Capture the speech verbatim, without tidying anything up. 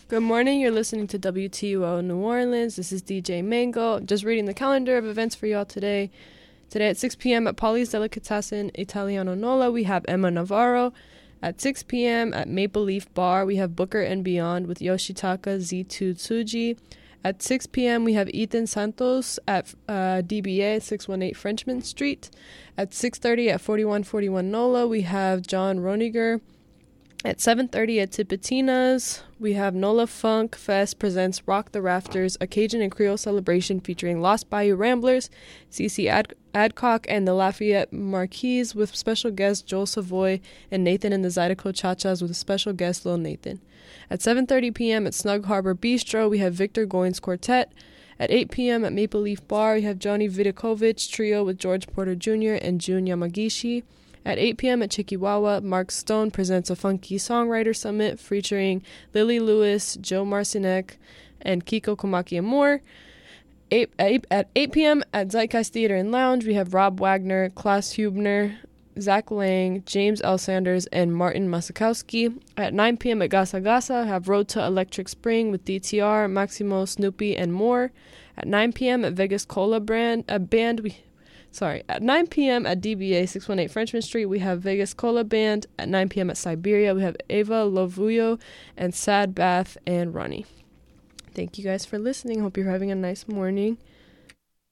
Good morning. You're listening to W T U O New Orleans. This is D J Mango. Just reading the calendar of events for y'all today. Today at six p.m. at Polly's Delicatessen Italiano Nola, we have Emma Navarro. At six p.m. at Maple Leaf Bar, we have Booker and Beyond with Yoshitaka Z two Tsuji. At six p.m., we have Ethan Santos at uh, D B A, six one eight Frenchman Street. At six thirty at forty-one forty-one Nola, we have John Roniger. At seven thirty at Tipitina's, we have Nola Funk Fest presents Rock the Rafters, a Cajun and Creole celebration featuring Lost Bayou Ramblers, Cece Ad- Adcock, and the Lafayette Marquise with special guest Joel Savoy and Nathan and the Zydeco Cha-Chas with special guest Lil Nathan. At seven thirty p.m. at Snug Harbor Bistro, we have Victor Goins Quartet. At eight p.m. at Maple Leaf Bar, we have Johnny Vidakovich Trio with George Porter Junior and Jun Yamagishi. At eight p.m. at Chikiwawa, Mark Stone presents a funky songwriter summit featuring Lily Lewis, Joe Marcinek, and Kiko Komaki and more. Eight, eight, at eight p.m. at Zeitgeist Theater and Lounge, we have Rob Wagner, Klaas Hubner, Zach Lang, James L. Sanders, and Martin Masakowski. At nine p.m. at Gasa Gasa, have Road to Electric Spring with D T R, Maximo, Snoopy, and more. At nine p.m. at Vegas Cola brand, uh, Band, we... Sorry, at nine p.m. at D B A, six one eight Frenchman Street, we have Vegas Cola Band. At nine p.m. at Siberia, we have Ava Lovuyo and Sad Bath and Ronnie. Thank you guys for listening. Hope you're having a nice morning.